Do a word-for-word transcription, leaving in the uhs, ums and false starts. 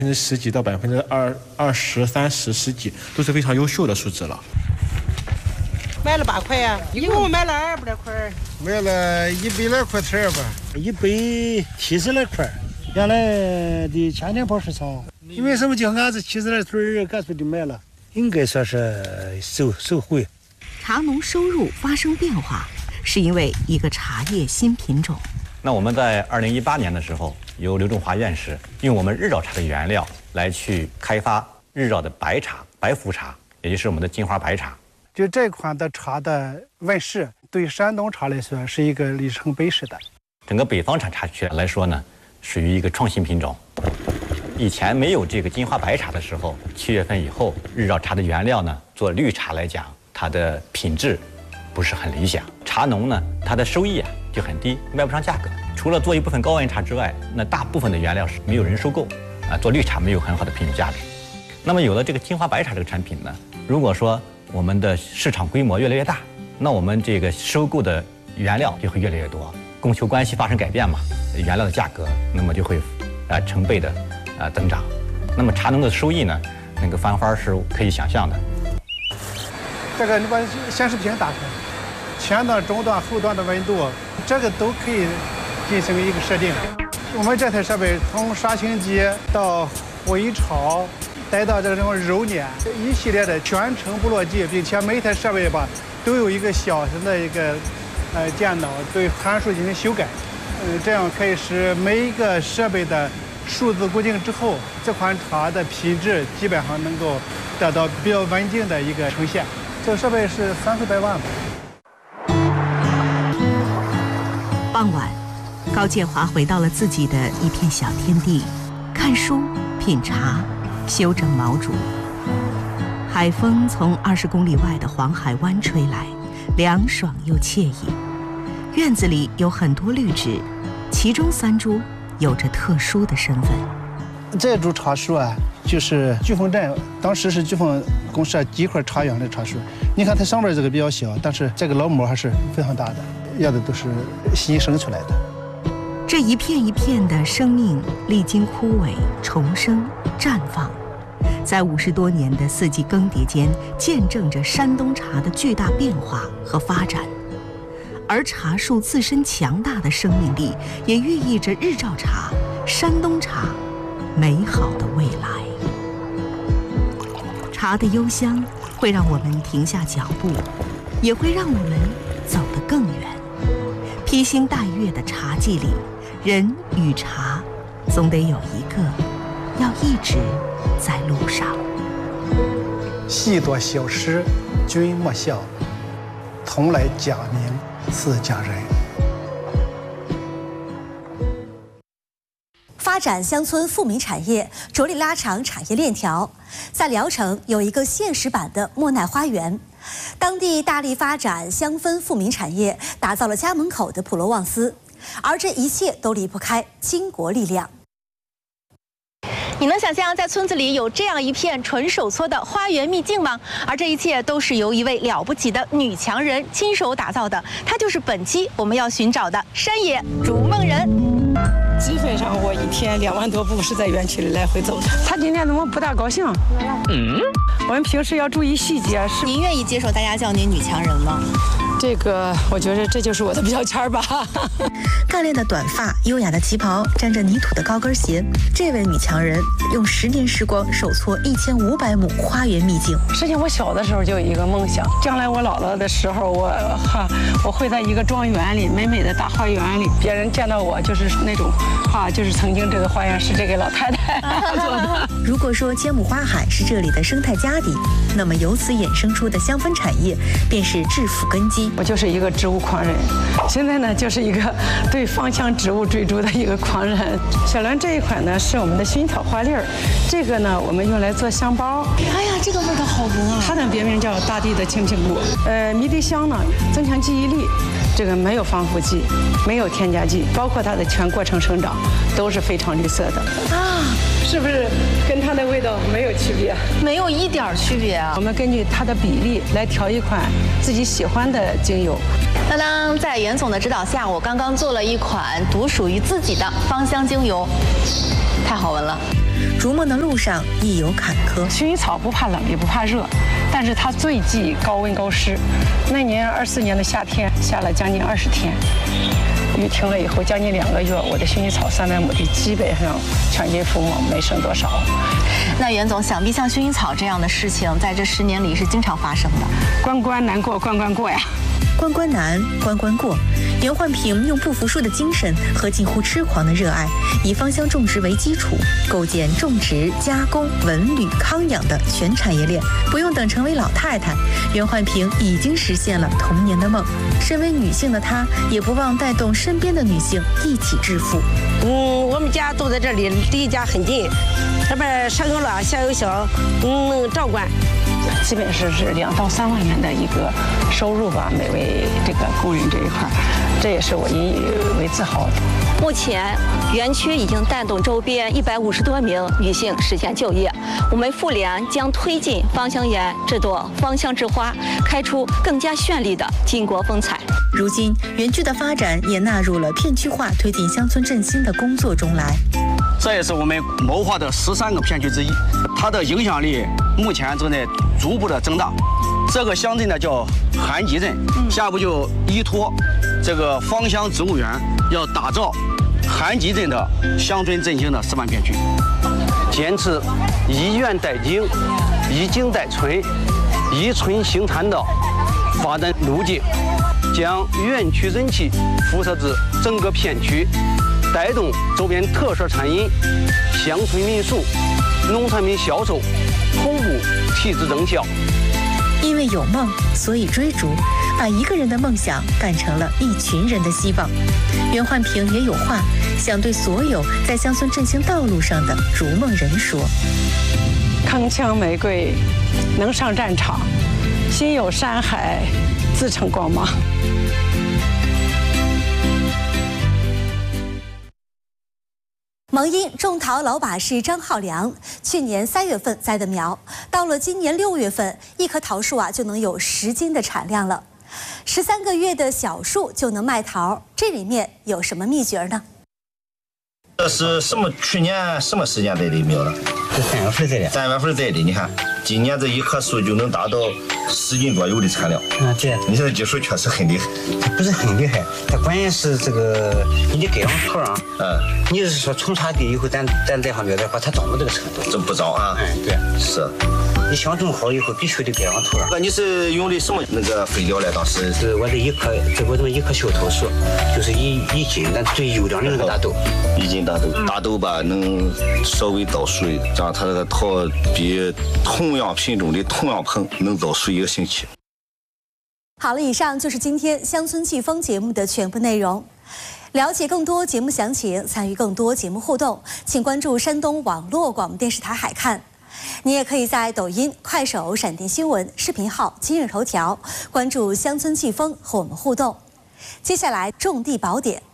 百分之十几到百分之二二十三十十几都是非常优秀的数值了。 买了八块呀、啊，一共买了二百来块， 买了一百来块钱吧，一百七十来块。原来的前天跑市场，因为什么叫俺是七十来岁，干脆就买了，应该算是受受惠。 茶农收入发生变化，是因为一个茶叶新品种。 那我们在二零一八年的时候，由刘仲华院士用我们日照茶的原料来去开发日照的白茶、白福茶，也就是我们的金花白茶。 就这款的茶的问世，对山东茶来说是一个里程碑式的。 整个北方产茶区来说呢，属于一个创新品种。以前没有这个金花白茶的时候，七月份以后，日照茶的原料呢，做绿茶来讲，它的品质不是很理想。茶农呢，它的收益啊就很低，卖不上价格。除了做一部分高温茶之外，那大部分的原料是没有人收购，啊，做绿茶没有很好的品质价值。那么有了这个金花白茶这个产品呢，如果说我们的市场规模越来越大，那我们这个收购的原料就会越来越多，供求关系发生改变嘛，原料的价格那么就会啊成倍的啊增长。那么茶农的收益呢，那个翻番是可以想象的。 这个你把显示屏打开，前段、中段、后段的温度，这个都可以进行一个设定。我们这台设备从杀青机到回潮，带到这个什么揉捻，一系列的全程不落地，并且每一台设备吧都有一个小型的一个呃电脑对参数进行修改，呃，这样可以使每一个设备的数字固定之后，这款茶的品质基本上能够得到比较稳定的一个呈现。这个设备是三四百万吧。 傍晚，高建华回到了自己的一片小天地，看书、品茶、修整毛竹。海风从二十公里外的黄海湾吹来，凉爽又惬意。院子里有很多绿植，其中三株有着特殊的身份。 这株茶树啊，就是巨峰镇当时是巨峰公社几块茶园的茶树。你看它上面这个比较小，但是这个老模还是非常大的，叶子都是新生出来的。 这一片一片的生命历经枯萎、重生、绽放，在五十多年的四季更迭间，见证着山东茶的巨大变化和发展。而茶树自身强大的生命力，也寓意着日照茶、山东茶美好的未来。茶的幽香会让我们停下脚步，也会让我们走得更远。披星戴月的茶季里，人与茶总得有一个要一直在路上。 细多小事君莫笑，同来假名似佳人。 发展乡村富民产业，着力拉长产业链条。在聊城有一个现实版的莫奈花园，当地大力发展乡村富民产业，打造了家门口的普罗旺斯，而这一切都离不开倾国力量。 你能想象在村子里有这样一片纯手搓的花园秘境吗？而这一切都是由一位了不起的女强人亲手打造的，她就是本期我们要寻找的山野逐梦人。 基本上我一天两万多步是在园区里来回走的。他今天怎么不大高兴？嗯，我们平时要注意细节。是您愿意接受大家叫您女强人吗？ 这个我觉得这就是我的标签吧。 干练的短发，优雅的旗袍，沾着泥土的高跟鞋，这位女强人用十年时光手搓一千五百亩花园秘境。 实际上我小的时候就有一个梦想，将来我老了的时候，我哈我会在一个庄园里，美美的大花园里，别人见到我就是那种啊，就是曾经这个花园是这个老太太做的。 如果说千亩花海是这里的生态家底，那么由此衍生出的香氛产业便是致富根基。 我就是一个植物狂人，现在呢就是一个对芳香植物追逐的一个狂人。小兰这一款呢是我们的薰衣草花粒儿，这个呢我们用来做香包。 哎呀，这个味道好闻啊！ 它的别名叫大地的青苹果。呃，迷迭香呢增强记忆力，这个没有防腐剂，没有添加剂，包括它的全过程生长都是非常绿色的啊，是不是跟它的味道没有区别？ 没有一点区别啊！ 我们根据它的比例来调一款自己喜欢的精油。 当当，在袁总的指导下，我刚刚做了一款独属于自己的芳香精油，太好闻了。 逐梦的路上亦有坎坷。 薰衣草不怕冷也不怕热，但是它最忌高温高湿。那年二四年的夏天下了将近二十天，雨停了以后将近两个月，我的薰衣草三百亩地基本上全军覆没，没剩多少。 那袁总，想必像薰衣草这样的事情，在这十年里是经常发生的。 关关难过关关过呀。 关关难，关关过。袁焕平用不服输的精神和近乎痴狂的热爱，以芳香种植为基础，构建种植、加工、文旅、康养的全产业链。不用等成为老太太，袁焕平已经实现了童年的梦。身为女性的她，也不忘带动身边的女性一起致富。 嗯，我们家都在这里，离家很近，这边上有老，下有小，嗯，能照管。 基本是是两到三万元的一个收入吧，每位这个工人这一块，这也是我引以为自豪的。 目前园区已经带动周边一百五十多名女性实现就业。我们妇联将推进芳香园这朵芳香之花，开出更加绚丽的巾帼风采。 如今，园区的发展也纳入了片区化推进乡村振兴的工作中来。 这也是我们谋划的十三个片区之一，它的影响力目前正在逐步的增大。这个乡镇呢叫韩集镇，下一步就依托这个芳香植物园，要打造韩集镇的乡村振兴的示范片区， 坚持以园带景、以景带村、以村兴产的发展路径，将园区人气辐射至整个片区，带动周边特色餐饮、乡村民俗、农产品销售同步提质增效。 因为有梦，所以追逐，把一个人的梦想办成了一群人的希望。袁焕平也有话想对所有在乡村振兴道路上的逐梦人说： 铿锵玫瑰能上战场，心有山海自成光芒。 蒙阴种桃老把式张浩良，去年三月份栽的苗，到了今年六月份，一棵桃树啊就能有十斤的产量了。十三个月的小树就能卖桃，这里面有什么秘诀呢？ 这是什么？去年什么时间栽的苗呢？ 是三月份栽的。 三月份栽的，你看，今年这一棵树就能达到十斤左右的产量。 啊，对。 你这技术确实很厉害。 不是很厉害，它关键是这个你的改良土啊。 嗯。 你是说从插地以后，咱咱再上苗的话，它长到这个程度。 这不长啊。 嗯，对。 是。 你想种好以后，必须得改良土啊。 那你是用的什么那个肥料来？当时是我这一棵，这我这么一棵小桃树，就是一一斤，咱最优良的那个大豆。 一斤大豆，大豆吧能稍微倒水，这样它这个桃比同样品种的同样棚能倒水一个星期。 好了，以上就是今天乡村季风节目的全部内容。了解更多节目详情，参与更多节目互动，请关注山东网络广播电视台海看。你也可以在抖音、快手、闪电新闻视频号、今日头条关注乡村季风和我们互动。接下来种地宝典。